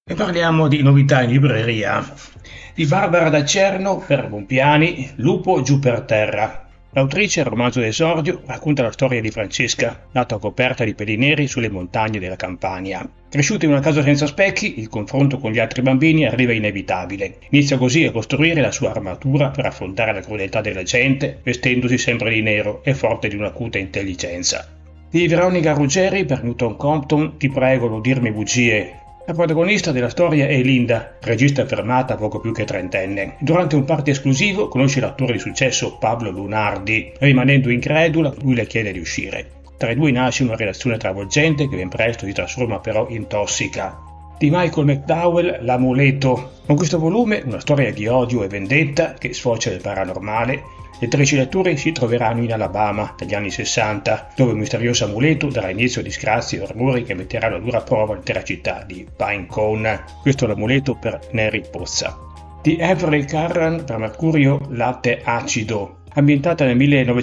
E parliamo di novità in libreria. Di Barbara da Cerno per Bompiani, Lupo giù per terra. L'autrice, romanzo d'esordio, racconta la storia di Francesca, nata coperta di peli neri sulle montagne della Campania. Cresciuta in una casa senza specchi, il confronto con gli altri bambini arriva inevitabile. Inizia così a costruire la sua armatura per affrontare la crudeltà della gente, vestendosi sempre di nero e forte di un'acuta intelligenza. Di Veronica Ruggeri per Newton Compton, Ti prego, non dirmi bugie. La protagonista della storia è Linda, regista affermata poco più che trentenne. Durante un party esclusivo conosce l'attore di successo Pablo Lunardi. Rimanendo incredula, lui le chiede di uscire. Tra i due nasce una relazione travolgente che ben presto si trasforma però in tossica. Di Michael McDowell, L'Amuleto. Con questo volume, una storia di odio e vendetta che sfocia nel paranormale. Le 13 letture si troveranno in Alabama negli anni 60, dove un misterioso amuleto darà inizio a disgrazie e orrori che metteranno a dura prova l'intera città di Pinecone. Questo è l'amuleto per Neri Pozza. Di Avery Carran per Mercurio, Latte acido. Ambientata nel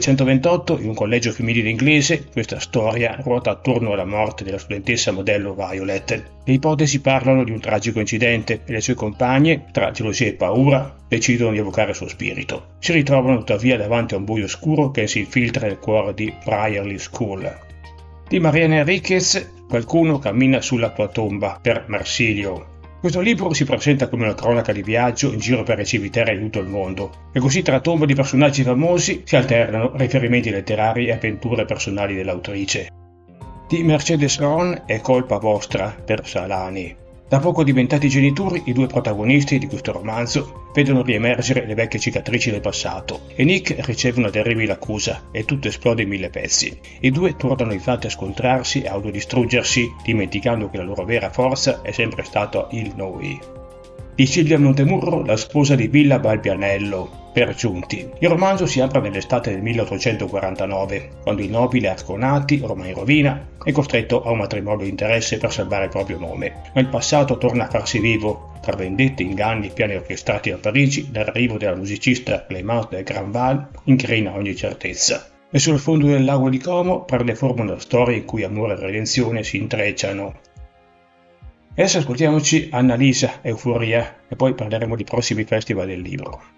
1928 in un collegio femminile inglese, questa storia ruota attorno alla morte della studentessa modello Violet. Le ipotesi parlano di un tragico incidente e le sue compagne, tra gelosia e paura, decidono di evocare il suo spirito. Si ritrovano tuttavia davanti a un buio oscuro che si infiltra nel cuore di Brierley School. Di Mariana Enriquez, Qualcuno cammina sulla tua tomba per Marsilio. Questo libro si presenta come una cronaca di viaggio in giro per i cimiteri di tutto il mondo, e così tra tombe di personaggi famosi si alternano riferimenti letterari e avventure personali dell'autrice. Di Mercedes Ron È colpa vostra per Salani. Da poco diventati genitori, i due protagonisti di questo romanzo vedono riemergere le vecchie cicatrici del passato e Nick riceve una terribile accusa e tutto esplode in 1000 pezzi. I due tornano infatti a scontrarsi e autodistruggersi, dimenticando che la loro vera forza è sempre stato il noi. Di Silvia Montemurro, La sposa di Villa Balbianello, per Giunti. Il romanzo si apre nell'estate del 1849, quando il nobile Asconati, ormai in rovina, è costretto a un matrimonio di interesse per salvare il proprio nome, ma il passato torna a farsi vivo, tra vendette, inganni e piani orchestrati a Parigi, l'arrivo della musicista Clémence de Granval incrina ogni certezza. E sul fondo del lago di Como prende forma una storia in cui amore e redenzione si intrecciano. Adesso ascoltiamoci Annalisa, Euforia, e poi parleremo di prossimi festival del libro.